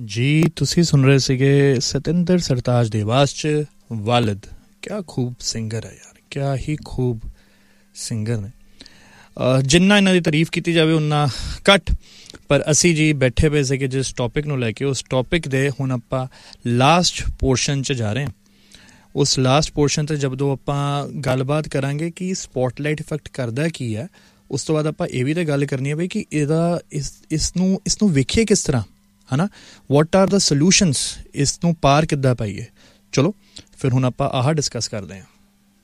ਜੀ ਤੁਸੀਂ ਸੁਣ ਰਹੇ ਸੀਗੇ ਸਤਿੰਦਰ ਸਰਤਾਜ ਦੀ ਆਵਾਜ਼ 'ਚ ਵਾਲਿਦ। ਕਿਆ ਖੂਬ ਸਿੰਗਰ ਹੈ ਯਾਰ, ਕਿਆ ਹੀ ਖੂਬ ਸਿੰਗਰ ਨੇ। ਜਿੰਨਾ ਇਹਨਾਂ ਦੀ ਤਾਰੀਫ ਕੀਤੀ ਜਾਵੇ ਉਨਾ ਘੱਟ। ਪਰ ਅਸੀਂ ਜੀ ਬੈਠੇ ਪਏ ਸੀਗੇ ਜਿਸ ਟੌਪਿਕ ਨੂੰ ਲੈ ਕੇ, ਉਸ ਟੌਪਿਕ ਦੇ ਹੁਣ ਆਪਾਂ ਲਾਸਟ ਪੋਰਸ਼ਨ 'ਚ ਜਾ ਰਹੇ ਹਾਂ। ਉਸ ਲਾਸਟ ਪੋਰਸ਼ਨ 'ਤੇ ਜਦੋਂ ਆਪਾਂ ਗੱਲਬਾਤ ਕਰਾਂਗੇ ਕਿ ਸਪੋਟਲਾਈਟ ਇਫੈਕਟ ਕਰਦਾ ਕੀ ਹੈ, ਉਸ ਤੋਂ ਬਾਅਦ ਆਪਾਂ ਇਹ ਵੀ ਤਾਂ ਗੱਲ ਕਰਨੀ ਹੈ ਬਈ ਕਿ ਇਹਦਾ ਇਸ ਨੂੰ ਵੇਖੀਏ ਕਿਸ ਤਰ੍ਹਾਂ, ਹੈ ਨਾ। ਵਾਟ ਆਰ ਦਾ ਸੋਲਿਊਸ਼ਨਸ, ਇਸ ਨੂੰ ਪਾਰ ਕਿੱਦਾਂ ਪਾਈਏ। ਚਲੋ ਫਿਰ ਹੁਣ ਆਪਾਂ ਆਹ ਡਿਸਕਸ ਕਰਦੇ ਹਾਂ।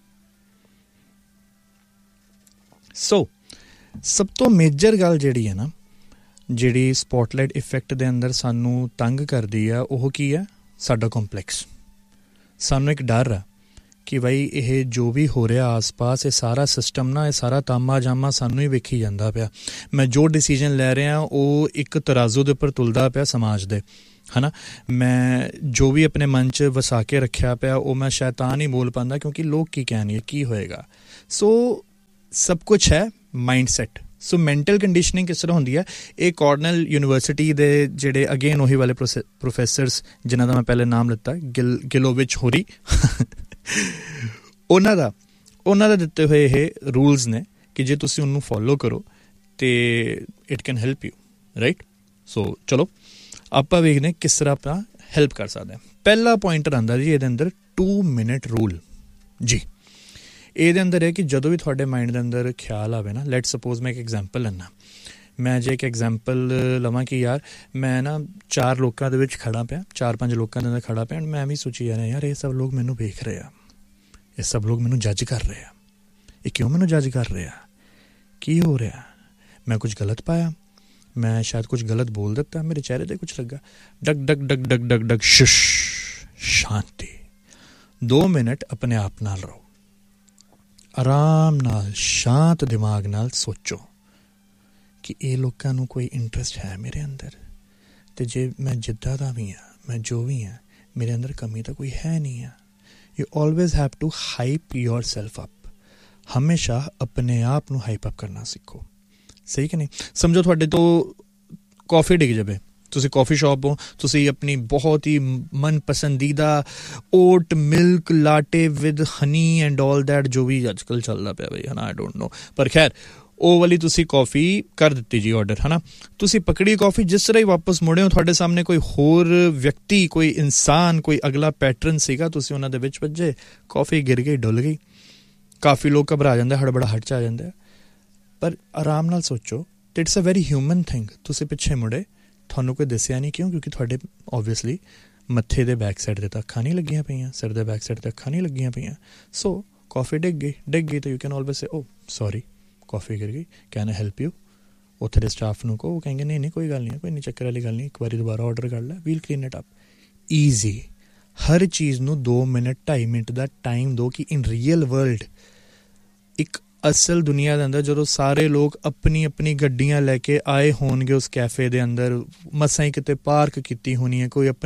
ਸੋ ਸਭ ਤੋਂ ਮੇਜਰ ਗੱਲ ਜਿਹੜੀ ਹੈ ਨਾ, ਜਿਹੜੀ ਸਪੋਟਲਾਈਟ ਇਫੈਕਟ ਦੇ ਅੰਦਰ ਸਾਨੂੰ ਤੰਗ ਕਰਦੀ ਆ, ਉਹ ਕੀ ਹੈ? ਸਾਡਾ ਕੰਪਲੈਕਸ। ਸਾਨੂੰ ਇੱਕ ਡਰ ਆ ਕਿ ਬਈ ਇਹ ਜੋ ਵੀ ਹੋ ਰਿਹਾ ਆਸ ਪਾਸ, ਇਹ ਸਾਰਾ ਸਿਸਟਮ ਨਾ, ਇਹ ਸਾਰਾ ਤਾਮਾ ਜਾਮਾ ਸਾਨੂੰ ਹੀ ਵੇਖੀ ਜਾਂਦਾ ਪਿਆ। ਮੈਂ ਜੋ ਡਿਸੀਜ਼ਨ ਲੈ ਰਿਹਾ ਉਹ ਇੱਕ ਤਰਾਜ਼ੂ ਦੇ ਉੱਪਰ ਤੁਲਦਾ ਪਿਆ ਸਮਾਜ ਦੇ, ਹੈ ਨਾ। ਮੈਂ ਜੋ ਵੀ ਆਪਣੇ ਮਨ 'ਚ ਵਸਾ ਕੇ ਰੱਖਿਆ ਪਿਆ ਉਹ ਮੈਂ ਸ਼ਾਇਦ ਤਾਂ ਨਹੀਂ ਬੋਲ ਪਾਉਂਦਾ ਕਿਉਂਕਿ ਲੋਕ ਕੀ ਕਹਿਣਗੇ, ਕੀ ਹੋਏਗਾ। ਸੋ ਸਭ ਕੁਛ ਹੈ ਮਾਈਂਡ ਸੈਟ। ਸੋ ਮੈਂਟਲ ਕੰਡੀਸ਼ਨਿੰਗ ਕਿਸ ਤਰ੍ਹਾਂ ਹੁੰਦੀ ਹੈ, ਇਹ ਕਾਰਨਲ ਯੂਨੀਵਰਸਿਟੀ ਦੇ ਜਿਹੜੇ ਅਗੇਨ ਉਹੀ ਵਾਲੇ ਪ੍ਰੋਫੈਸਰਸ ਜਿਨ੍ਹਾਂ ਦਾ ਮੈਂ ਪਹਿਲੇ ਨਾਮ ਲਿੱਤਾ, ਗਿਲੋਵਿਚ ਹੋਰੀ, ਉਹਨਾਂ ਦਾ ਦਿੱਤੇ ਹੋਏ ਇਹ ਰੂਲਸ ਨੇ ਕਿ ਜੇ ਤੁਸੀਂ ਉਹਨੂੰ ਫੋਲੋ ਕਰੋ ਅਤੇ it can help you, right. ਸੋ ਚਲੋ ਆਪਾਂ ਵੇਖਦੇ ਕਿਸ ਤਰ੍ਹਾਂ ਆਪਾਂ ਹੈਲਪ ਕਰ ਸਕਦੇ ਹਾਂ। ਪਹਿਲਾ ਪੁਆਇੰਟਰ ਆਉਂਦਾ ਜੀ ਇਹਦੇ ਅੰਦਰ 2 ਮਿੰਟ ਰੂਲ। ਜੀ ਇਹਦੇ ਅੰਦਰ ਹੈ ਕਿ ਜਦੋਂ ਵੀ ਤੁਹਾਡੇ ਮਾਈਂਡ ਦੇ ਅੰਦਰ ਖਿਆਲ ਆਵੇ ਨਾ, ਲੈਟ ਸਪੋਜ਼ ਮੈਂ ਇੱਕ ਐਗਜ਼ਾਮਪਲ ਲੈਂਦਾ। ਮੈਂ ਜੇ ਇੱਕ ਐਗਜ਼ਾਮਪਲ ਲਵਾਂ ਕਿ ਯਾਰ ਮੈਂ ਨਾ 4 ਲੋਕਾਂ ਦੇ ਵਿੱਚ ਖੜ੍ਹਾ ਪਿਆ, 4-5 ਲੋਕਾਂ ਦੇ ਅੰਦਰ ਖੜ੍ਹਾ ਪਿਆ, ਮੈਂ ਵੀ ਸੋਚੀ ਜਾ ਰਿਹਾ ਯਾਰ ਇਹ ਸਭ ਲੋਕ ਮੈਨੂੰ ਵੇਖ ਰਹੇ ਆ, ਇਹ ਸਭ ਲੋਕ ਮੈਨੂੰ ਜੱਜ ਕਰ ਰਹੇ ਆ। ਇਹ ਕਿਉਂ ਮੈਨੂੰ ਜੱਜ ਕਰ ਰਹੇ ਆ? ਕੀ ਹੋ ਰਿਹਾ? ਮੈਂ ਕੁਝ ਗਲਤ ਪਾਇਆ? ਮੈਂ ਸ਼ਾਇਦ ਕੁਝ ਗਲਤ ਬੋਲ ਦਿੱਤਾ? ਮੇਰੇ ਚਿਹਰੇ 'ਤੇ ਕੁਛ ਲੱਗਾ? Doug Doug Doug Doug Doug Doug ਸ਼ਸ਼, ਸ਼ਾਂਤੀ। 2 ਮਿੰਟ ਆਪਣੇ ਆਪ ਨਾਲ ਰਹੋ, ਆਰਾਮ ਨਾਲ, ਸ਼ਾਂਤ ਦਿਮਾਗ ਨਾਲ ਸੋਚੋ ਕਿ ਇਹ ਲੋਕਾਂ ਨੂੰ ਕੋਈ ਇੰਟਰਸਟ ਹੈ ਮੇਰੇ ਅੰਦਰ, ਅਤੇ ਜੇ ਮੈਂ ਜਿੱਦਾਂ ਦਾ ਵੀ ਹਾਂ, ਮੈਂ ਜੋ ਵੀ ਹਾਂ, ਮੇਰੇ ਅੰਦਰ ਕਮੀ ਤਾਂ ਕੋਈ ਹੈ ਨਹੀਂ ਆ। You always have to hype your self up. ਹਮੇਸ਼ਾ ਆਪਣੇ ਆਪ ਨੂੰ ਹਾਈਪ ਅਪ ਕਰਨਾ ਸਿੱਖੋ, ਸਹੀ ਕਿ ਨਹੀਂ। ਸਮਝੋ ਤੁਹਾਡੇ ਤੋਂ ਕੌਫੀ ਡਿੱਗ ਜਾਵੇ, ਤੁਸੀਂ ਕੌਫੀ ਸ਼ਾਪ ਹੋ, ਤੁਸੀਂ ਆਪਣੀ ਬਹੁਤ ਹੀ ਮਨ ਪਸੰਦੀਦਾ ਓਟ milk ਲਾਟੇ with honey and all that, ਜੋ ਵੀ ਅੱਜ ਕੱਲ੍ਹ ਚੱਲਦਾ ਪਿਆ ਬਈ, ਹੈ ਨਾ, ਆਈ ਡੋਂਟ ਨੋ, ਪਰ ਖੈਰ ਉਹ ਵਾਲੀ ਤੁਸੀਂ ਕੌਫੀ ਕਰ ਦਿੱਤੀ ਜੀ ਆਰਡਰ, ਹੈ ਨਾ। ਤੁਸੀਂ ਪਕੜੀ ਕੌਫੀ, ਜਿਸ ਤਰ੍ਹਾਂ ਹੀ ਵਾਪਸ ਮੁੜੇ ਹੋ ਤੁਹਾਡੇ ਸਾਹਮਣੇ ਕੋਈ ਹੋਰ ਵਿਅਕਤੀ, ਕੋਈ ਇਨਸਾਨ, ਕੋਈ ਅਗਲਾ ਪੈਟਰਨ ਸੀਗਾ, ਤੁਸੀਂ ਉਹਨਾਂ ਦੇ ਵਿੱਚ ਵੱਜੇ, ਕੌਫੀ ਗਿਰ ਗਈ, ਡੁੱਲ ਗਈ। ਕਾਫੀ ਲੋਕ ਘਬਰਾ ਜਾਂਦੇ, ਹੜਬੜਾਹਟ 'ਚ ਆ ਜਾਂਦੇ। ਪਰ ਆਰਾਮ ਨਾਲ ਸੋਚੋ, it's a very human thing. ਤੁਸੀਂ ਪਿੱਛੇ ਮੁੜੇ, ਤੁਹਾਨੂੰ ਕੋਈ ਦੱਸਿਆ ਨਹੀਂ, ਕਿਉਂ? ਕਿਉਂਕਿ ਤੁਹਾਡੇ ਓਬਵੀਅਸਲੀ ਮੱਥੇ ਦੇ ਬੈਕ ਸਾਈਡ 'ਤੇ ਤਾਂ ਅੱਖਾਂ ਨਹੀਂ ਲੱਗੀਆਂ ਪਈਆਂ, ਸਿਰ ਦੇ ਬੈਕ ਸਾਈਡ 'ਤੇ ਅੱਖਾਂ ਨਹੀਂ ਲੱਗੀਆਂ ਪਈਆਂ। ਸੋ ਕੌਫੀ ਡਿੱਗ ਗਈ ਤਾਂ you can always say, O sorry, coffee ਗਿਰ ਗਈ, ਕੈਨ ਆਈ ਹੈਲਪ ਯੂ। ਉੱਥੇ ਦੇ ਸਟਾਫ ਨੂੰ ਕਹੋ, ਉਹ ਕहेंगे ਨਹੀਂ ਕੋਈ ਗੱਲ ਨਹੀਂ, ਕੋਈ ਨਹੀਂ, ਚੱਕਰ ਵਾਲੀ ਗੱਲ ਨਹੀਂ, ਇੱਕ ਵਾਰੀ ਦੁਬਾਰਾ ਆਰਡਰ ਕਰ ਲੈ, wheel clean it up. Easy. ਹਰ ਚੀਜ਼ ਨੂੰ 2 ਮਿੰਟ 2.5 ਮਿੰਟ ਦਾ ਟਾਈਮ ਦਿਓ ਕਿ ਇਨ ਰੀਅਲ ਵਰਲਡ, ਇੱਕ ਅਸਲ ਦੁਨੀਆ ਦੇ ਅੰਦਰ, ਜਦੋਂ ਸਾਰੇ ਲੋਕ ਆਪਣੀ ਆਪਣੀ ਗੱਡੀਆਂ ਲੈ ਕੇ ਆਏ ਹੋਣਗੇ ਉਸ ਕੈਫੇ ਦੇ ਅੰਦਰ, ਮਸਾਂ ਹੀ ਕਿਤੇ ਪਾਰਕ ਕੀਤੀ ਹੋਣੀ ਹੈ, ਕੋਈ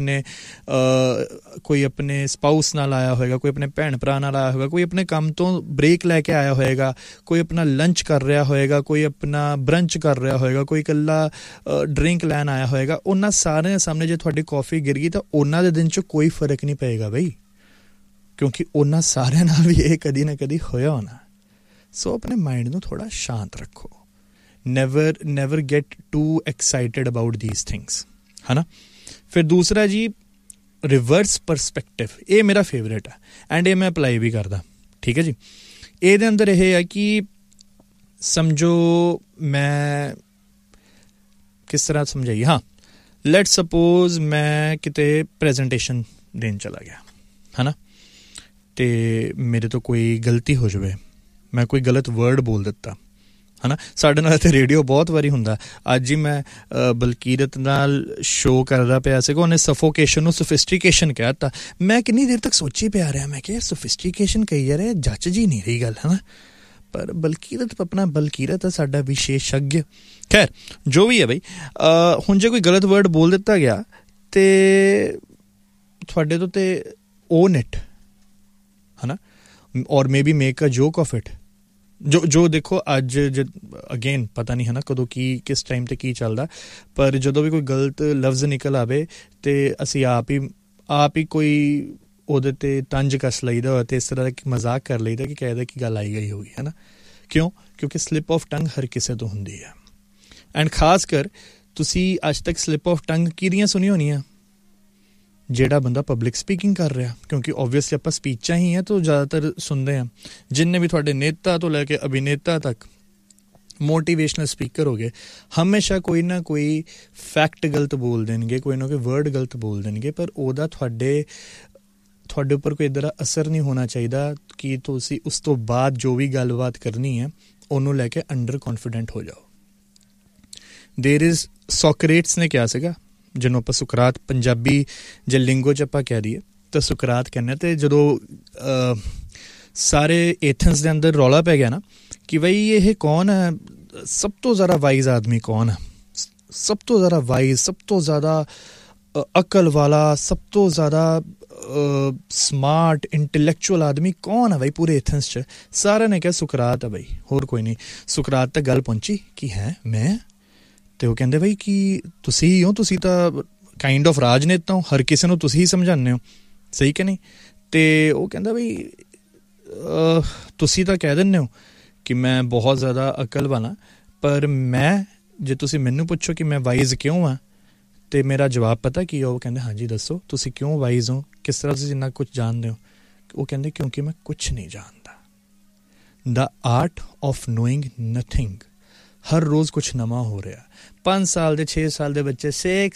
ਆਪਣੇ ਸਪਾਊਸ ਨਾਲ ਆਇਆ ਹੋਏਗਾ, ਕੋਈ ਆਪਣੇ ਭੈਣ ਭਰਾ ਨਾਲ ਆਇਆ ਹੋਏਗਾ, ਕੋਈ ਆਪਣੇ ਕੰਮ ਤੋਂ ਬ੍ਰੇਕ ਲੈ ਕੇ ਆਇਆ ਹੋਏਗਾ, ਕੋਈ ਆਪਣਾ ਲੰਚ ਕਰ ਰਿਹਾ ਹੋਏਗਾ, ਕੋਈ ਆਪਣਾ ਬਰੰਚ ਕਰ ਰਿਹਾ ਹੋਏਗਾ, ਕੋਈ ਇਕੱਲਾ ਡਰਿੰਕ ਲੈਣ ਆਇਆ ਹੋਏਗਾ। ਉਹਨਾਂ ਸਾਰਿਆਂ ਸਾਹਮਣੇ ਜੇ ਤੁਹਾਡੀ ਕੌਫੀ ਗਿਰ ਗਈ ਤਾਂ ਉਹਨਾਂ ਦੇ ਦਿਨ 'ਚ ਕੋਈ ਫਰਕ ਨਹੀਂ ਪਏਗਾ ਬਈ, ਕਿਉਂਕਿ ਉਹਨਾਂ ਸਾਰਿਆਂ ਨਾਲ ਵੀ ਇਹ ਕਦੀ ਨਾ ਕਦੀ ਹੋਇਆ ਹੋਣਾ। ਸੋ ਆਪਣੇ ਮਾਈਂਡ ਨੂੰ ਥੋੜ੍ਹਾ ਸ਼ਾਂਤ ਰੱਖੋ। Never get to excited about these things, ਹੈ ਨਾ। ਫਿਰ ਦੂਸਰਾ ਜੀ, ਰਿਵਰਸ ਪਰਸਪੈਕਟਿਵ। ਇਹ ਮੇਰਾ ਫੇਵਰੇਟ ਹੈ ਐਂਡ ਇਹ ਮੈਂ ਅਪਲਾਈ ਵੀ ਕਰਦਾ, ਠੀਕ ਹੈ ਜੀ। ਇਹਦੇ ਅੰਦਰ ਇਹ ਹੈ ਕਿ ਸਮਝੋ, ਮੈਂ ਕਿਸ ਤਰ੍ਹਾਂ ਸਮਝਾਈਏ, ਹਾਂ, ਲੈਟ ਸਪੋਜ਼ ਮੈਂ ਕਿਤੇ ਪ੍ਰੈਜੈਂਟੇਸ਼ਨ ਦੇਣ ਚਲਾ ਗਿਆ, ਹੈ ਨਾ, ਅਤੇ ਮੇਰੇ ਤੋਂ ਕੋਈ ਗਲਤੀ ਹੋ ਜਾਵੇ, ਮੈਂ ਕੋਈ ਗਲਤ ਵਰਡ ਬੋਲ ਦਿੱਤਾ, ਹੈ ਨਾ। ਸਾਡੇ ਨਾਲ ਇੱਥੇ ਰੇਡੀਓ ਬਹੁਤ ਵਾਰੀ ਹੁੰਦਾ। ਅੱਜ ਹੀ ਮੈਂ ਬਲਕੀਰਤ ਨਾਲ ਸ਼ੋਅ ਕਰਦਾ ਪਿਆ ਸੀਗਾ, ਉਹਨੇ ਸਫੋਕੇਸ਼ਨ ਨੂੰ ਸੋਫਿਸਟੀਕੇਸ਼ਨ ਕਹਿ ਦਿੱਤਾ। ਮੈਂ ਕਿੰਨੀ ਦੇਰ ਤੱਕ ਸੋਚੀ ਪਿਆ ਰਿਹਾ, ਮੈਂ ਕਿਹਾ ਸੋਫਿਸਟੀਕੇਸ਼ਨ ਕਹੀ ਜਾ ਰਿਹਾ, ਜੱਚ ਜੀ ਨਹੀਂ ਰਹੀ ਗੱਲ, ਹੈ ਨਾ। ਪਰ ਬਲਕੀਰਤ ਸਾਡਾ ਵਿਸ਼ੇਸ਼ੱਗ। ਖੈਰ ਜੋ ਵੀ ਹੈ ਬਈ, ਹੁਣ ਜੇ ਕੋਈ ਗਲਤ ਵਰਡ ਬੋਲ ਦਿੱਤਾ ਗਿਆ ਅਤੇ ਤੁਹਾਡੇ ਤੋਂ ਤੇ ਓਨ ਇਟ, ਹੈ ਨਾ, ਔਰ may be make a ਜੋਕ of it, ਜੋ ਦੇਖੋ ਅੱਜ ਅਗੇਨ ਪਤਾ ਨਹੀਂ ਹੈ ਨਾ ਕਦੋਂ ਕੀ ਕਿਸ ਟਾਈਮ 'ਤੇ ਕੀ ਚੱਲਦਾ, ਪਰ ਜਦੋਂ ਵੀ ਕੋਈ ਗਲਤ ਲਫ਼ਜ਼ ਨਿਕਲ ਆਵੇ ਤੇ ਅਸੀਂ ਆਪ ਹੀ ਕੋਈ ਉਹਦੇ 'ਤੇ ਤੰਜ ਕੱਸ ਲਈਦਾ ਹੋਇਆ ਅਤੇ ਇਸ ਤਰ੍ਹਾਂ ਦਾ ਮਜ਼ਾਕ ਕਰ ਲਈਦਾ ਕਿ ਕਹਿਦਾ ਕਿ ਗੱਲ ਆਈ ਗਈ ਹੋਗੀ ਹੈ ਨਾ। ਕਿਉਂਕਿ ਸਲਿੱਪ ਆਫ ਟੰਗ ਹਰ ਕਿਸੇ ਤੋਂ ਹੁੰਦੀ ਹੈ। ਐਂਡ ਖਾਸ ਕਰ ਤੁਸੀਂ ਅੱਜ ਤੱਕ ਸਲਿੱਪ ਆਫ ਟੰਗ ਕਿਹਦੀਆਂ ਸੁਣੀਆਂ ਹੋਣੀਆਂ? ਜਿਹੜਾ ਬੰਦਾ ਪਬਲਿਕ ਸਪੀਕਿੰਗ ਕਰ ਰਿਹਾ, ਕਿਉਂਕਿ ਓਬਵੀਅਸਲੀ ਆਪਾਂ ਸਪੀਚਾਂ ਹੀ ਹੈ ਤਾਂ ਜ਼ਿਆਦਾਤਰ ਸੁਣਦੇ ਹਾਂ। ਜਿੰਨੇ ਵੀ ਤੁਹਾਡੇ ਨੇਤਾ ਤੋਂ ਲੈ ਕੇ ਅਭਿਨੇਤਾ ਤੱਕ, ਮੋਟੀਵੇਸ਼ਨਲ ਸਪੀਕਰ ਹੋ ਗਏ, ਹਮੇਸ਼ਾ ਕੋਈ ਨਾ ਕੋਈ ਫੈਕਟ ਗਲਤ ਬੋਲ ਦੇਣਗੇ, ਕੋਈ ਨਾ ਕੋਈ ਵਰਡ ਗਲਤ ਬੋਲ ਦੇਣਗੇ, ਪਰ ਉਹਦਾ ਤੁਹਾਡੇ ਉੱਪਰ ਕੋਈ ਇੱਦਾਂ ਦਾ ਅਸਰ ਨਹੀਂ ਹੋਣਾ ਚਾਹੀਦਾ ਕਿ ਤੁਸੀਂ ਉਸ ਤੋਂ ਬਾਅਦ ਜੋ ਵੀ ਗੱਲਬਾਤ ਕਰਨੀ ਹੈ ਉਹਨੂੰ ਲੈ ਕੇ ਅੰਡਰ ਕੌਨਫੀਡੈਂਟ ਹੋ ਜਾਓ। ਦੇਰ ਇਜ਼ ਸੋਕਰੇਟਸ ਨੇ ਕਿਹਾ ਸੀਗਾ, ਜਿਹਨੂੰ ਆਪਾਂ ਸੁਕਰਾਤ ਪੰਜਾਬੀ ਜੇ ਲਿੰਗੋ 'ਚ ਆਪਾਂ ਕਹਿ ਦਈਏ ਤਾਂ ਸੁਕਰਾਤ ਕਹਿੰਦੇ। ਅਤੇ ਜਦੋਂ ਸਾਰੇ ਏਥਨਸ ਦੇ ਅੰਦਰ ਰੌਲਾ ਪੈ ਗਿਆ ਨਾ ਕਿ ਬਈ ਇਹ ਕੌਣ ਹੈ, ਸਭ ਤੋਂ ਜ਼ਿਆਦਾ ਵਾਈਜ਼ ਆਦਮੀ ਕੌਣ ਹੈ, ਸਭ ਤੋਂ ਜ਼ਿਆਦਾ ਵਾਈਜ਼, ਸਭ ਤੋਂ ਜ਼ਿਆਦਾ ਅਕਲ ਵਾਲਾ, ਸਭ ਤੋਂ ਜ਼ਿਆਦਾ ਸਮਾਰਟ ਇੰਟੈਲੈਕਚੁਅਲ ਆਦਮੀ ਕੌਣ ਹੈ ਬਈ ਪੂਰੇ ਏਥਨਸ 'ਚ? ਸਾਰਿਆਂ ਨੇ ਕਿਹਾ ਸੁਕਰਾਤ ਹੈ ਬਈ, ਹੋਰ ਕੋਈ ਨਹੀਂ। ਸੁਕਰਾਤ ਤੱਕ ਗੱਲ ਪਹੁੰਚੀ ਕਿ ਹੈ ਮੈਂ, ਅਤੇ ਉਹ ਕਹਿੰਦੇ ਬਈ ਕਿ ਤੁਸੀਂ ਹੀ ਹੋ, ਤੁਸੀਂ ਤਾਂ ਕਾਈਂਡ ਆਫ ਰਾਜਨੇਤਾ ਹੋ, ਹਰ ਕਿਸੇ ਨੂੰ ਤੁਸੀਂ ਹੀ ਸਮਝਾਉਂਦੇ ਹੋ, ਸਹੀ ਕਿ ਨਹੀਂ? ਅਤੇ ਉਹ ਕਹਿੰਦਾ ਬਈ ਤੁਸੀਂ ਤਾਂ ਕਹਿ ਦਿੰਦੇ ਹੋ ਕਿ ਮੈਂ ਬਹੁਤ ਜ਼ਿਆਦਾ ਅਕਲ ਵਾਲਾ, ਪਰ ਜੇ ਤੁਸੀਂ ਮੈਨੂੰ ਪੁੱਛੋ ਕਿ ਮੈਂ ਵਾਈਜ਼ ਕਿਉਂ ਹਾਂ ਅਤੇ ਮੇਰਾ ਜਵਾਬ ਪਤਾ ਕੀ ਉਹ ਕਹਿੰਦੇ ਹਾਂਜੀ ਦੱਸੋ ਤੁਸੀਂ ਕਿਉਂ ਵਾਈਜ਼ ਹੋ, ਕਿਸ ਤਰ੍ਹਾਂ ਤੁਸੀਂ ਇੰਨਾ ਕੁਛ ਜਾਣਦੇ ਹੋ? ਉਹ ਕਹਿੰਦੇ ਕਿਉਂਕਿ ਮੈਂ ਕੁਛ ਨਹੀਂ ਜਾਣਦਾ। ਦਾ ਆਰਟ ਆਫ ਨੋਇੰਗ ਨਥਿੰਗ। ਹਰ ਰੋਜ਼ ਕੁਛ ਨਵਾਂ ਹੋ ਰਿਹਾ। 5 ਸਾਲ ਦੇ 6 ਸਾਲ ਦੇ ਬੱਚੇ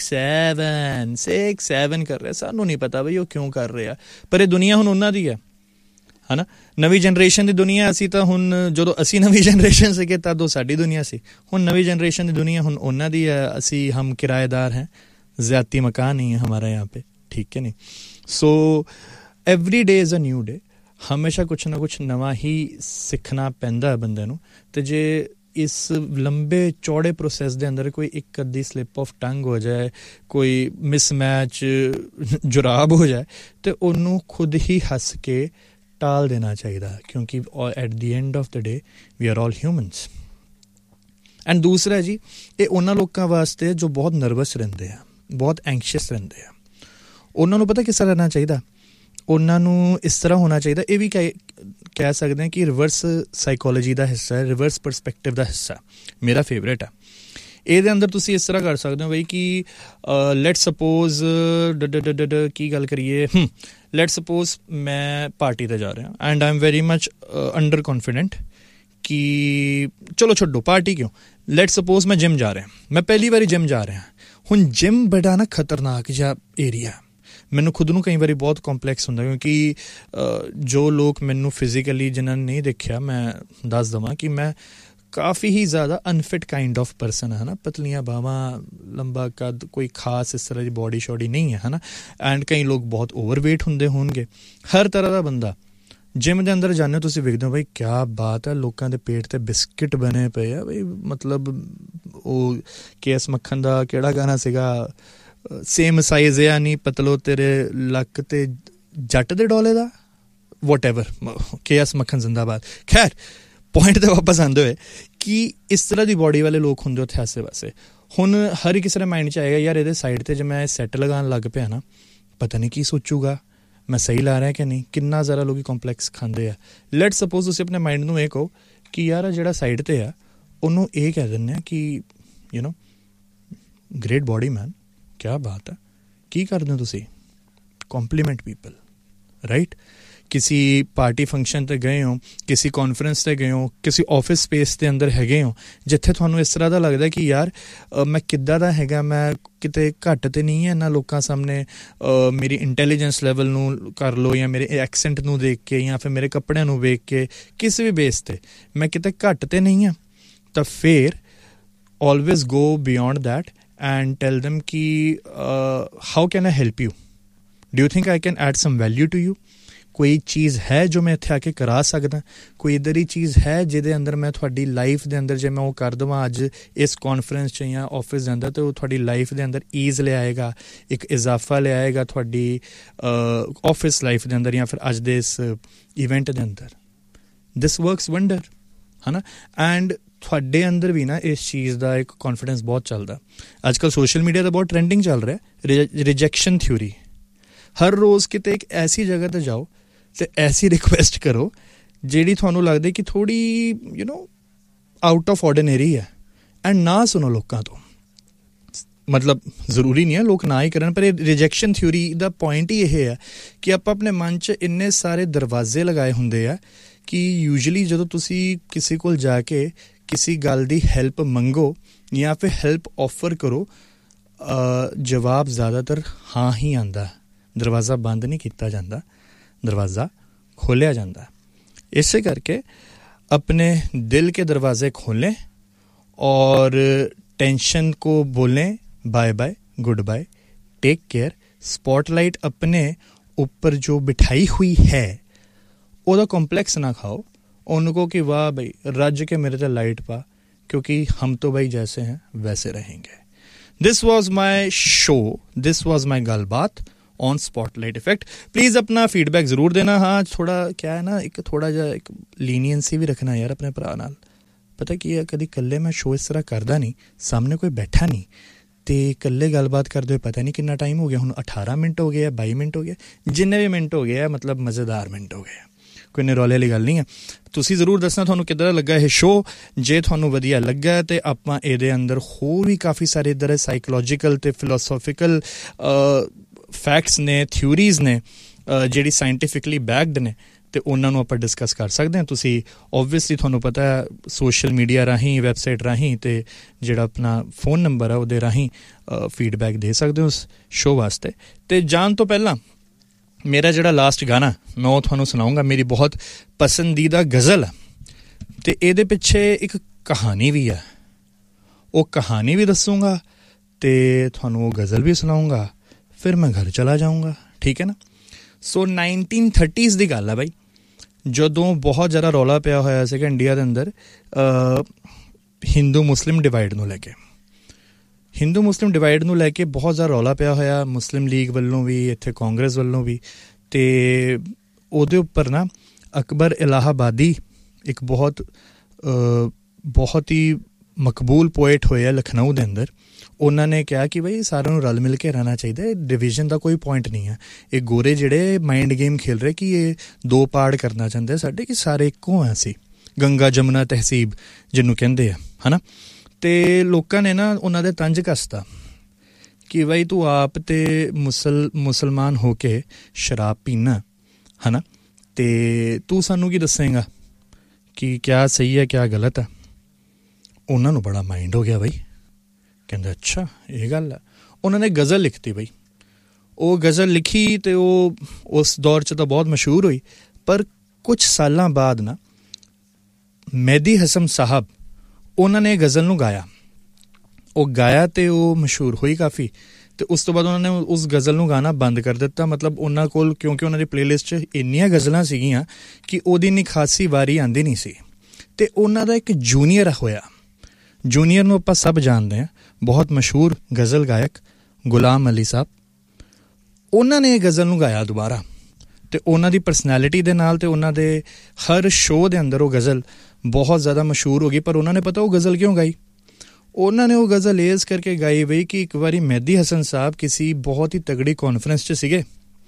6-7 ਕਰ ਰਹੇ, ਸਾਨੂੰ ਨਹੀਂ ਪਤਾ ਬਈ ਉਹ ਕਿਉਂ ਕਰ ਰਿਹਾ, ਪਰ ਇਹ ਦੁਨੀਆ ਹੁਣ ਉਹਨਾਂ ਦੀ ਹੈ ਨਾ। ਨਵੀਂ ਜਨਰੇਸ਼ਨ ਦੀ ਦੁਨੀਆ। ਅਸੀਂ ਤਾਂ ਹੁਣ ਜਦੋਂ ਅਸੀਂ ਨਵੀਂ ਜਨਰੇਸ਼ਨ ਸੀਗੇ ਤਦ ਉਹ ਸਾਡੀ ਦੁਨੀਆ ਸੀ। ਹੁਣ ਨਵੀਂ ਜਨਰੇਸ਼ਨ ਦੀ ਦੁਨੀਆ ਹੁਣ ਉਹਨਾਂ ਦੀ ਹੈ। ਅਸੀਂ ਹਮ ਕਿਰਾਏਦਾਰ हैं, ज़्यादती मकान नहीं है हमारा यहाँ पे, ठीक है नहीं। So every day is a new day. ਹਮੇਸ਼ਾ ਕੁਛ ਨਾ ਕੁਛ ਨਵਾਂ ਹੀ ਸਿੱਖਣਾ ਪੈਂਦਾ ਹੈ ਬੰਦੇ ਨੂੰ। ਅਤੇ ਜੇ ਇਸ ਲੰਬੇ ਚੌੜੇ ਪ੍ਰੋਸੈਸ ਦੇ ਅੰਦਰ ਕੋਈ ਇੱਕ ਅੱਧੀ ਸਲਿੱਪ ਆਫ ਟੰਗ ਹੋ ਜਾਏ, ਕੋਈ ਮਿਸਮੈਚ ਜੁਰਾਬ ਹੋ ਜਾਏ, ਅਤੇ ਉਹਨੂੰ ਖੁਦ ਹੀ ਹੱਸ ਕੇ ਟਾਲ ਦੇਣਾ ਚਾਹੀਦਾ, ਕਿਉਂਕਿ at the end of the day we are all humans. And ਦੂਸਰਾ ਜੀ, ਇਹ ਉਹਨਾਂ ਲੋਕਾਂ ਵਾਸਤੇ ਜੋ ਬਹੁਤ ਨਰਵਸ ਰਹਿੰਦੇ ਆ, ਬਹੁਤ ਐਂਕਸ਼ੀਅਸ ਰਹਿੰਦੇ ਆ, ਉਹਨਾਂ ਨੂੰ ਪਤਾ ਕਿਸ ਤਰ੍ਹਾਂ ਰਹਿਣਾ ਚਾਹੀਦਾ? ਉਹਨਾਂ ਨੂੰ ਇਸ ਤਰ੍ਹਾਂ ਹੋਣਾ ਚਾਹੀਦਾ, ਇਹ ਵੀ ਕਹਿ ਸਕਦੇ ਹਾਂ ਕਿ ਰਿਵਰਸ ਸਾਈਕੋਲੋਜੀ ਦਾ ਹਿੱਸਾ ਹੈ, ਰਿਵਰਸ ਪਰਸਪੈਕਟਿਵ ਦਾ ਹਿੱਸਾ, ਮੇਰਾ ਫੇਵਰੇਟ ਹੈ। ਇਹਦੇ ਅੰਦਰ ਤੁਸੀਂ ਇਸ ਤਰ੍ਹਾਂ ਕਰ ਸਕਦੇ ਹੋ ਬਈ ਕਿ ਲੈਟ ਸਪੋਜ਼ ਕੀ ਗੱਲ ਕਰੀਏ, ਲੈਟ ਸਪੋਜ਼ ਮੈਂ ਪਾਰਟੀ 'ਤੇ ਜਾ ਰਿਹਾ and I am very much under confident ਕਿ ਚਲੋ ਛੱਡੋ ਪਾਰਟੀ ਕਿਉਂ, ਲੈਟ ਸਪੋਜ਼ ਮੈਂ ਜਿੰਮ ਜਾ ਰਿਹਾ, ਮੈਂ ਪਹਿਲੀ ਵਾਰੀ ਜਿੰਮ ਜਾ ਰਿਹਾ। ਹੁਣ ਜਿੰਮ ਬੜਾ ਨਾ ਖਤਰਨਾਕ ਜਿਹਾ ਏਰੀਆ, ਮੈਨੂੰ ਖੁਦ ਨੂੰ ਕਈ ਵਾਰੀ ਬਹੁਤ ਕੰਪਲੈਕਸ ਹੁੰਦਾ, ਕਿਉਂਕਿ ਜੋ ਲੋਕ ਮੈਨੂੰ ਫਿਜ਼ੀਕਲੀ ਜਿਨ੍ਹਾਂ ਨੇ ਨਹੀਂ ਦੇਖਿਆ, ਮੈਂ ਦੱਸ ਦੇਵਾਂ ਕਿ ਮੈਂ ਕਾਫੀ ਹੀ ਜ਼ਿਆਦਾ ਅਨਫਿਟ ਕਾਈਂਡ ਆਫ ਪਰਸਨ ਹੈ ਨਾ। ਪਤਲੀਆਂ ਬਾਹਾਂ, ਲੰਬਾ ਕੱਦ, ਕੋਈ ਖਾਸ ਇਸ ਤਰ੍ਹਾਂ ਦੀ ਬੋਡੀ ਸ਼ੋਡੀ ਨਹੀਂ ਹੈ ਨਾ। ਐਂਡ ਕਈ ਲੋਕ ਬਹੁਤ ਓਵਰਵੇਟ ਹੁੰਦੇ ਹੋਣਗੇ। ਹਰ ਤਰ੍ਹਾਂ ਦਾ ਬੰਦਾ ਜਿੰਮ ਦੇ ਅੰਦਰ ਜਾਂਦੇ ਹੋ, ਤੁਸੀਂ ਵੇਖਦੇ ਹੋ ਬਈ ਕਿਆ ਬਾਤ ਹੈ, ਲੋਕਾਂ ਦੇ ਪੇਟ 'ਤੇ ਬਿਸਕਿਟ ਬਣੇ ਪਏ ਆ ਬਈ। ਮਤਲਬ ਉਹ KS ਮੱਖਣ ਦਾ ਕਿਹੜਾ ਗਾਣਾ ਸੀਗਾ, ਸੇਮ ਸਾਈਜ਼ ਆ ਨਹੀਂ ਪਤਲੋ ਤੇਰੇ ਲੱਕ 'ਤੇ ਜੱਟ ਦੇ ਡੋਲੇ ਦਾ, ਵੋਟ ਐਵਰ, KS ਮੱਖਣ ਜ਼ਿੰਦਾਬਾਦ। ਖੈਰ ਪੁਆਇੰਟ 'ਤੇ ਵਾਪਸ ਆਉਂਦੇ ਹੋਏ ਕਿ ਇਸ ਤਰ੍ਹਾਂ ਦੀ ਬੋਡੀ ਵਾਲੇ ਲੋਕ ਹੁੰਦੇ ਉੱਥੇ ਆਸੇ ਪਾਸੇ। ਹੁਣ ਹਰ ਕਿਸੇ ਦੇ ਮਾਇੰਡ 'ਚ ਆਏਗਾ ਯਾਰ ਇਹਦੇ ਸਾਈਡ 'ਤੇ ਜੇ ਮੈਂ ਸੈੱਟ ਲਗਾਉਣ ਲੱਗ ਪਿਆ ਨਾ, ਪਤਾ ਨਹੀਂ ਕੀ ਸੋਚੂਗਾ, ਮੈਂ ਸਹੀ ਲਾ ਰਿਹਾ ਕਿ ਨਹੀਂ। ਕਿੰਨਾ ਜ਼ਿਆਦਾ ਲੋਕ ਕੰਪਲੈਕਸ ਖਾਂਦੇ ਆ। ਲੈਟ ਸਪੋਜ਼ ਤੁਸੀਂ ਆਪਣੇ ਮਾਇੰਡ ਨੂੰ ਇਹ ਕਹੋ ਕਿ ਯਾਰ ਜਿਹੜਾ ਸਾਈਡ 'ਤੇ ਆ ਉਹਨੂੰ ਇਹ ਕਹਿ ਦਿੰਦੇ ਆ ਕਿ ਯੂ ਨੋ ਗ੍ਰੇਟ ਬੋਡੀ ਮੈਨ, ਕਿਆ ਬਾਤ ਹੈ, ਕੀ ਕਰਦੇ ਹੋ ਤੁਸੀਂ? Compliment people, right. ਕਿਸੇ ਪਾਰਟੀ ਫੰਕਸ਼ਨ 'ਤੇ ਗਏ ਹੋ, ਕਿਸੇ ਕਾਨਫਰੰਸ 'ਤੇ ਗਏ ਹੋ, ਕਿਸੇ ਆਫਿਸ ਸਪੇਸ ਦੇ ਅੰਦਰ ਹੈਗੇ ਹੋ, ਜਿੱਥੇ ਤੁਹਾਨੂੰ ਇਸ ਤਰ੍ਹਾਂ ਦਾ ਲੱਗਦਾ ਕਿ ਯਾਰ ਮੈਂ ਕਿੱਦਾਂ ਦਾ ਹੈਗਾ, ਮੈਂ ਕਿਤੇ ਘੱਟ ਤਾਂ ਨਹੀਂ ਹੈ ਇਹਨਾਂ ਲੋਕਾਂ ਸਾਹਮਣੇ। ਮੇਰੀ ਇੰਟੈਲੀਜੈਂਸ ਲੈਵਲ ਨੂੰ ਕਰ ਲਓ, ਜਾਂ ਮੇਰੇ ਐਕਸੈਂਟ ਨੂੰ ਦੇਖ ਕੇ, ਜਾਂ ਫਿਰ ਮੇਰੇ ਕੱਪੜਿਆਂ ਨੂੰ ਵੇਖ ਕੇ, ਕਿਸੇ ਵੀ ਬੇਸ 'ਤੇ ਮੈਂ ਕਿਤੇ ਘੱਟ ਤਾਂ ਨਹੀਂ ਹਾਂ। ਤਾਂ ਫਿਰ always go beyond that and tell them ki how can I help you? Do you think I can add some value to you? ਕੋਈ ਚੀਜ਼ ਹੈ ਜੋ ਮੈਂ ਇੱਥੇ ਆ ਕੇ ਕਰਾ ਸਕਦਾ? ਕੋਈ ਇੱਧਰ ਹੀ ਚੀਜ਼ ਹੈ ਜਿਹਦੇ ਅੰਦਰ ਮੈਂ ਤੁਹਾਡੀ ਲਾਈਫ ਦੇ ਅੰਦਰ ਜੇ ਮੈਂ ਉਹ ਕਰ ਦੇਵਾਂ ਅੱਜ ਇਸ ਕਾਨਫਰੰਸ 'ਚ ਜਾਂ ਆਫਿਸ ਦੇ ਅੰਦਰ, ਤਾਂ ਉਹ ਤੁਹਾਡੀ ਲਾਈਫ ਦੇ ਅੰਦਰ ਈਜ਼ ਲਿਆਏਗਾ, ਇੱਕ ਇਜ਼ਾਫਾ ਲਿਆਏਗਾ ਤੁਹਾਡੀ ਆਫਿਸ ਲਾਈਫ ਦੇ ਅੰਦਰ, ਜਾਂ ਫਿਰ ਅੱਜ ਦੇ ਇਸ ਇਵੈਂਟ ਦੇ ਅੰਦਰ। ਦਿਸ ਵਰਕਸ ਵੰਡਰ। ਹੈ ਨਾ। ਐਂਡ ਤੁਹਾਡੇ ਅੰਦਰ ਵੀ ਨਾ ਇਸ ਚੀਜ਼ ਦਾ ਇੱਕ ਕੌਨਫੀਡੈਂਸ ਬਹੁਤ ਚੱਲਦਾ। ਅੱਜ ਕੱਲ੍ਹ ਸੋਸ਼ਲ ਮੀਡੀਆ 'ਤੇ ਬਹੁਤ ਟਰੈਂਡਿੰਗ ਚੱਲ ਰਿਹਾ ਰਿਜੈਕਸ਼ਨ ਥਿਊਰੀ। ਹਰ ਰੋਜ਼ ਕਿਤੇ ਇੱਕ ਐਸੀ ਜਗ੍ਹਾ 'ਤੇ ਜਾਓ ਅਤੇ ਐਸੀ ਰਿਕੁਐਸਟ ਕਰੋ ਜਿਹੜੀ ਤੁਹਾਨੂੰ ਲੱਗਦੀ ਕਿ ਥੋੜ੍ਹੀ ਆਊਟ ਆਫ ਆਰਡੀਨਰੀ ਹੈ, ਐਂਡ ਨਾ ਸੁਣੋ ਲੋਕਾਂ ਤੋਂ। ਮਤਲਬ ਜ਼ਰੂਰੀ ਨਹੀਂ ਹੈ ਲੋਕ ਨਾ ਹੀ ਕਰਨ, ਪਰ ਇਹ ਰਿਜੈਕਸ਼ਨ ਥਿਊਰੀ ਦਾ ਪੁਆਇੰਟ ਹੀ ਇਹ ਹੈ ਕਿ ਆਪਾਂ ਆਪਣੇ ਮਨ 'ਚ ਇੰਨੇ ਸਾਰੇ ਦਰਵਾਜ਼ੇ ਲਗਾਏ ਹੁੰਦੇ ਆ ਕਿ ਯੂਜੂਅਲੀ ਜਦੋਂ ਤੁਸੀਂ ਕਿਸੇ ਕੋਲ ਜਾ ਕੇ ਕਿਸੇ ਗੱਲ ਦੀ ਹੈਲਪ ਮੰਗੋ ਜਾਂ ਫਿਰ ਹੈਲਪ ਆਫਰ ਕਰੋ, ਜਵਾਬ ਜ਼ਿਆਦਾਤਰ ਹਾਂ ਹੀ ਆਉਂਦਾ। ਦਰਵਾਜ਼ਾ ਬੰਦ ਨਹੀਂ ਕੀਤਾ ਜਾਂਦਾ, ਦਰਵਾਜ਼ਾ ਖੋਲ੍ਹਿਆ ਜਾਂਦਾ। ਇਸੇ ਕਰਕੇ अपने दिल के दरवाजे खोलें और टेंशन को बोलें bye bye, good bye, take care. Spotlight अपने ऊपर जो बिठाई हुई है ਉਹਦਾ ਕੰਪਲੈਕਸ ਨਾ ਖਾਓ। ਉਹਨੂੰ ਕਹੋ ਕਿ ਵਾਹ ਬਈ ਰੱਜ ਕੇ ਮੇਰੇ 'ਤੇ ਲਾਈਟ ਪਾ, ਕਿਉਂਕਿ ਹਮ ਤੋਂ ਬਈ ਜੈਸੇ हैं वैसे रहेंगे। This was my show, this was my गलबात ऑन स्पॉटलाइट इफेक्ट। प्लीज़ अपना फीडबैक ज़रूर देना। हाँ थोड़ा क्या है ना, एक थोड़ा ਜਿਹਾ ਇੱਕ ਲੀਨੀਅੰਸੀ ਵੀ ਰੱਖਣਾ ਯਾਰ ਆਪਣੇ ਭਰਾ ਨਾਲ। ਪਤਾ ਕੀ ਹੈ, ਕਦੀ ਇਕੱਲੇ ਮੈਂ ਸ਼ੋ ਇਸ ਤਰ੍ਹਾਂ ਕਰਦਾ ਨਹੀਂ, ਸਾਹਮਣੇ ਕੋਈ ਬੈਠਾ ਨਹੀਂ ਅਤੇ ਇਕੱਲੇ ਗੱਲਬਾਤ ਕਰਦੇ ਹੋਏ ਪਤਾ ਨਹੀਂ ਕਿੰਨਾ ਟਾਈਮ ਹੋ ਗਿਆ। ਹੁਣ 18 ਮਿੰਟ ਹੋ ਗਏ ਆ, 22 ਮਿੰਟ ਹੋ ਗਏ, ਜਿੰਨੇ ਵੀ ਮਿੰਟ ਹੋ ਗਏ ਆ, ਮਤਲਬ ਮਜ਼ੇਦਾਰ ਮਿੰਟ ਹੋ ਗਏ ਆ, ਕੋਈ ਨਿਰੌਲੇ ਵਾਲੀ ਗੱਲ ਨਹੀਂ ਹੈ। ਤੁਸੀਂ ਜ਼ਰੂਰ ਦੱਸਣਾ ਤੁਹਾਨੂੰ ਕਿੱਦਾਂ ਦਾ ਲੱਗਾ ਇਹ ਸ਼ੋਅ। ਜੇ ਤੁਹਾਨੂੰ ਵਧੀਆ ਲੱਗਾ ਅਤੇ ਆਪਾਂ ਇਹਦੇ ਅੰਦਰ ਹੋਰ ਵੀ ਕਾਫੀ ਸਾਰੇ ਇੱਧਰ ਸਾਈਕੋਲੋਜੀਕਲ ਅਤੇ ਫਿਲੋਸੋਫੀਕਲ ਫੈਕਟਸ ਨੇ, ਥਿਊਰੀਜ਼ ਨੇ ਜਿਹੜੀ ਸਾਇੰਟੀਫਿਕਲੀ ਬੈਕਡ ਨੇ, ਅਤੇ ਉਹਨਾਂ ਨੂੰ ਆਪਾਂ ਡਿਸਕਸ ਕਰ ਸਕਦੇ ਹਾਂ। ਤੁਸੀਂ ਓਬਵੀਅਸਲੀ ਤੁਹਾਨੂੰ ਪਤਾ ਸੋਸ਼ਲ ਮੀਡੀਆ ਰਾਹੀਂ, ਵੈਬਸਾਈਟ ਰਾਹੀਂ ਅਤੇ ਜਿਹੜਾ ਆਪਣਾ ਫੋਨ ਨੰਬਰ ਆ ਉਹਦੇ ਰਾਹੀਂ ਫੀਡਬੈਕ ਦੇ ਸਕਦੇ ਹੋ ਉਸ ਸ਼ੋਅ ਵਾਸਤੇ। ਅਤੇ ਜਾਣ ਤੋਂ ਪਹਿਲਾਂ ਮੇਰਾ ਜਿਹੜਾ ਲਾਸਟ ਗਾਣਾ ਮੈਂ ਉਹ ਤੁਹਾਨੂੰ ਸੁਣਾਊਂਗਾ। ਮੇਰੀ ਬਹੁਤ ਪਸੰਦੀਦਾ ਗਜ਼ਲ ਆ ਅਤੇ ਇਹਦੇ ਪਿੱਛੇ ਇੱਕ ਕਹਾਣੀ ਵੀ ਆ। ਉਹ ਕਹਾਣੀ ਵੀ ਦੱਸੂੰਗਾ ਅਤੇ ਤੁਹਾਨੂੰ ਉਹ ਗਜ਼ਲ ਵੀ ਸੁਣਾਊਂਗਾ, ਫਿਰ ਮੈਂ ਘਰ ਚਲਾ ਜਾਊਂਗਾ, ਠੀਕ ਹੈ ਨਾ। ਸੋ 1930s ਦੀ ਗੱਲ ਆ ਬਾਈ, ਜਦੋਂ ਬਹੁਤ ਜ਼ਿਆਦਾ ਰੌਲਾ ਪਿਆ ਹੋਇਆ ਸੀਗਾ ਇੰਡੀਆ ਦੇ ਅੰਦਰ ਹਿੰਦੂ ਮੁਸਲਿਮ ਡਿਵਾਈਡ ਨੂੰ ਲੈ ਕੇ। ਹਿੰਦੂ ਮੁਸਲਿਮ ਡਿਵਾਈਡ ਨੂੰ ਲੈ ਕੇ ਬਹੁਤ ਜ਼ਿਆਦਾ ਰੌਲਾ ਪਿਆ ਹੋਇਆ, ਮੁਸਲਿਮ ਲੀਗ ਵੱਲੋਂ ਵੀ, ਇੱਥੇ ਕਾਂਗਰਸ ਵੱਲੋਂ ਵੀ। ਅਤੇ ਉਹਦੇ ਉੱਪਰ ਨਾ ਅਕਬਰ ਇਲਾਹਾਬਾਦੀ ਇੱਕ ਬਹੁਤ ਹੀ ਮਕਬੂਲ ਪੋਇਟ ਹੋਏ ਆ ਲਖਨਊ ਦੇ ਅੰਦਰ। ਉਹਨਾਂ ਨੇ ਕਿਹਾ ਕਿ ਬਈ ਸਾਰਿਆਂ ਨੂੰ ਰਲ ਮਿਲ ਕੇ ਰਹਿਣਾ ਚਾਹੀਦਾ, ਡਿਵੀਜ਼ਨ ਦਾ ਕੋਈ ਪੁਆਇੰਟ ਨਹੀਂ ਹੈ। ਇਹ ਗੋਰੇ ਜਿਹੜੇ ਮਾਈਂਡ ਗੇਮ ਖੇਲ ਰਹੇ ਕਿ ਇਹ ਦੋ ਪਾਰਟ ਕਰਨਾ ਚਾਹੁੰਦੇ ਸਾਡੇ, ਕਿ ਸਾਰੇ ਇੱਕੋ ਆ ਅਸੀਂ, ਗੰਗਾ ਜਮਨਾ ਤਹਿਸੀਬ ਜਿਹਨੂੰ ਕਹਿੰਦੇ ਆ, ਹੈ ਨਾ। ਅਤੇ ਲੋਕਾਂ ਨੇ ਨਾ ਉਹਨਾਂ ਦੇ ਤੰਜ ਕੱਸਤਾ ਕਿ ਬਈ ਤੂੰ ਆਪ ਤੇ ਮੁਸਲਮਾਨ ਹੋ ਕੇ ਸ਼ਰਾਬ ਪੀਣਾ, ਹੈ ਨਾ, ਅਤੇ ਤੂੰ ਸਾਨੂੰ ਕੀ ਦੱਸੇਂਗਾ ਕਿ ਕਿਆ ਸਹੀ ਹੈ ਕਿਆ ਗਲਤ ਹੈ। ਉਹਨਾਂ ਨੂੰ ਬੜਾ ਮਾਈਂਡ ਹੋ ਗਿਆ ਬਈ, ਕਹਿੰਦੇ ਅੱਛਾ ਇਹ ਗੱਲ ਹੈ। ਉਹਨਾਂ ਨੇ ਗਜ਼ਲ ਲਿਖਤੀ ਬਈ। ਉਹ ਗਜ਼ਲ ਲਿਖੀ ਅਤੇ ਉਹ ਉਸ ਦੌਰ 'ਚ ਤਾਂ ਬਹੁਤ ਮਸ਼ਹੂਰ ਹੋਈ, ਪਰ ਕੁਛ ਸਾਲਾਂ ਬਾਅਦ ਨਾ ਮਹਿਦੀ ਹਸਨ ਸਾਹਿਬ ਉਹਨਾਂ ਨੇ ਗਜ਼ਲ ਨੂੰ ਗਾਇਆ। ਉਹ ਗਾਇਆ ਅਤੇ ਉਹ ਮਸ਼ਹੂਰ ਹੋਈ ਕਾਫੀ, ਅਤੇ ਉਸ ਤੋਂ ਬਾਅਦ ਉਹਨਾਂ ਨੇ ਉਸ ਗਜ਼ਲ ਨੂੰ ਗਾਣਾ ਬੰਦ ਕਰ ਦਿੱਤਾ। ਮਤਲਬ ਉਹਨਾਂ ਕੋਲ, ਕਿਉਂਕਿ ਉਹਨਾਂ ਦੀ ਪਲੇਲਿਸਟ 'ਚ ਇੰਨੀਆਂ ਗਜ਼ਲਾਂ ਸੀਗੀਆਂ ਕਿ ਉਹਦੀ ਨਿਖਾਸੀ ਵਾਰੀ ਆਉਂਦੀ ਨਹੀਂ ਸੀ। ਅਤੇ ਉਹਨਾਂ ਦਾ ਇੱਕ ਜੂਨੀਅਰ ਹੋਇਆ, ਜੂਨੀਅਰ ਨੂੰ ਆਪਾਂ ਸਭ ਜਾਣਦੇ ਹਾਂ, ਬਹੁਤ ਮਸ਼ਹੂਰ ਗਜ਼ਲ ਗਾਇਕ ਗੁਲਾਮ ਅਲੀ ਸਾਹਿਬ। ਉਹਨਾਂ ਨੇ ਇਹ ਗਜ਼ਲ ਨੂੰ ਗਾਇਆ ਦੁਬਾਰਾ, ਅਤੇ ਉਹਨਾਂ ਦੀ ਪਰਸਨੈਲਿਟੀ ਦੇ ਨਾਲ ਅਤੇ ਉਹਨਾਂ ਦੇ ਹਰ ਸ਼ੋਅ ਦੇ ਅੰਦਰ ਉਹ ਗਜ਼ਲ ਬਹੁਤ ਜ਼ਿਆਦਾ ਮਸ਼ਹੂਰ ਹੋ ਗਈ। ਪਰ ਉਹਨਾਂ ਨੇ ਪਤਾ ਉਹ ਗਜ਼ਲ ਕਿਉਂ ਗਾਈ? ਉਹਨਾਂ ਨੇ ਉਹ ਗਜ਼ਲ ਇਸ ਕਰਕੇ ਗਾਈ ਬਈ ਕਿ ਇੱਕ ਵਾਰੀ ਮਹਿਦੀ ਹਸਨ ਸਾਹਿਬ ਕਿਸੇ ਬਹੁਤ ਹੀ ਤਗੜੀ ਕਾਨਫਰੰਸ 'ਚ ਸੀਗੇ,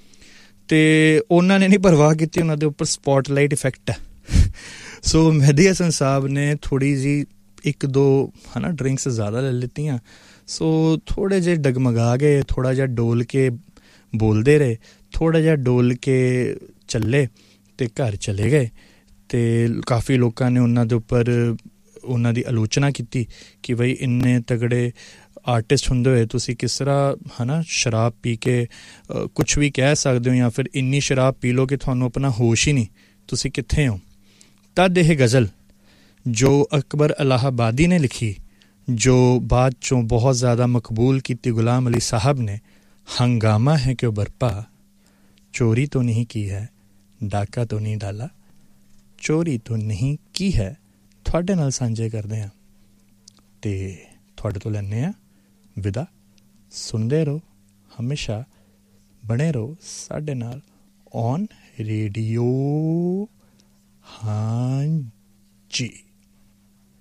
ਅਤੇ ਉਹਨਾਂ ਨੇ ਨਹੀਂ ਪਰਵਾਹ ਕੀਤੀ, ਉਹਨਾਂ ਦੇ ਉੱਪਰ ਸਪੋਟਲਾਈਟ ਇਫੈਕਟ ਹੈ। ਸੋ ਮਹਿਦੀ ਹਸਨ ਸਾਹਿਬ ਨੇ ਥੋੜ੍ਹੀ ਜਿਹੀ ਇੱਕ ਦੋ ਹੈ ਨਾ ਡਰਿੰਕਸ ਜ਼ਿਆਦਾ ਲੈ ਲਿੱਤੀਆਂ। ਸੋ ਥੋੜ੍ਹੇ ਜਿਹੇ ਡਗਮਗਾ ਗਏ, ਥੋੜ੍ਹਾ ਜਿਹਾ ਡੋਲ ਕੇ ਬੋਲਦੇ ਰਹੇ, ਥੋੜ੍ਹਾ ਜਿਹਾ ਡੋਲ ਕੇ ਚੱਲੇ ਅਤੇ ਘਰ ਚਲੇ ਗਏ। ਅਤੇ ਕਾਫੀ ਲੋਕਾਂ ਨੇ ਉਹਨਾਂ ਦੇ ਉੱਪਰ ਉਹਨਾਂ ਦੀ ਆਲੋਚਨਾ ਕੀਤੀ ਕਿ ਬਈ ਇੰਨੇ ਤਗੜੇ ਆਰਟਿਸਟ ਹੁੰਦੇ ਹੋਏ ਤੁਸੀਂ ਕਿਸ ਤਰ੍ਹਾਂ ਹੈ ਨਾ ਸ਼ਰਾਬ ਪੀ ਕੇ ਕੁਛ ਵੀ ਕਹਿ ਸਕਦੇ ਹੋ, ਜਾਂ ਫਿਰ ਇੰਨੀ ਸ਼ਰਾਬ ਪੀ ਲਓ ਕਿ ਤੁਹਾਨੂੰ ਆਪਣਾ ਹੋਸ਼ ਹੀ ਨਹੀਂ, ਤੁਸੀਂ ਕਿੱਥੇ ਹੋ। ਤਦ ਇਹ ਗਜ਼ਲ ਜੋ ਅਕਬਰ ਇਲਾਹਾਬਾਦੀ ਨੇ ਲਿਖੀ, ਜੋ ਬਾਅਦ 'ਚੋਂ ਬਹੁਤ ਜ਼ਿਆਦਾ ਮਕਬੂਲ ਕੀਤੀ ਗੁਲਾਮ ਅਲੀ ਸਾਹਿਬ ਨੇ, ਹੰਗਾਮਾ ਹੈ ਕਿਉਂ ਬਰਪਾ, ਚੋਰੀ ਤੋਂ ਨਹੀਂ ਕੀ ਹੈ, ਡਾਕਾ ਤੋਂ ਨਹੀਂ ਡਾਲਾ, ਚੋਰੀ ਤੋਂ ਨਹੀਂ ਕੀ ਹੈ, ਤੁਹਾਡੇ ਨਾਲ ਸਾਂਝੇ ਕਰਦੇ ਹਾਂ ਅਤੇ ਤੁਹਾਡੇ ਤੋਂ ਲੈਂਦੇ ਹਾਂ ਵਿਦਾ। ਸੁਣਦੇ ਰਹੋ, ਹਮੇਸ਼ਾ ਬਣੇ ਰਹੋ ਸਾਡੇ ਨਾਲ ਔਨ ਰੇਡੀਓ। ਹਾਂਜੀ।